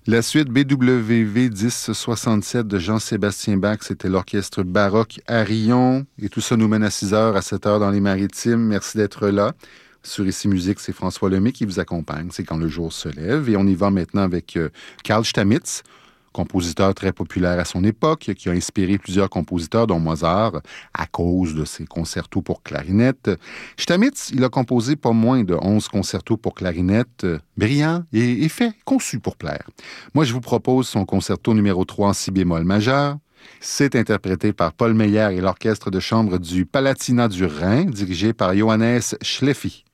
La suite BWV 1067 de Jean-Sébastien Bach, c'était l'orchestre baroque Arion. Et tout ça nous mène à 6 heures, à 7 heures dans les Maritimes. Merci d'être là. Sur Ici Musique, c'est François Lemay qui vous accompagne. C'est Quand le jour se lève. Et on y va maintenant avec Carl Stamitz, compositeur très populaire à son époque, qui a inspiré plusieurs compositeurs, dont Mozart, à cause de ses concertos pour clarinette. Stamitz, il a composé pas moins de 11 concertos pour clarinette, brillants et faits, conçus pour plaire. Moi, je vous propose son concerto numéro 3 en si bémol majeur. C'est interprété par Paul Meyer et l'orchestre de chambre du Palatinat du Rhin, dirigé par Johannes Schleffi.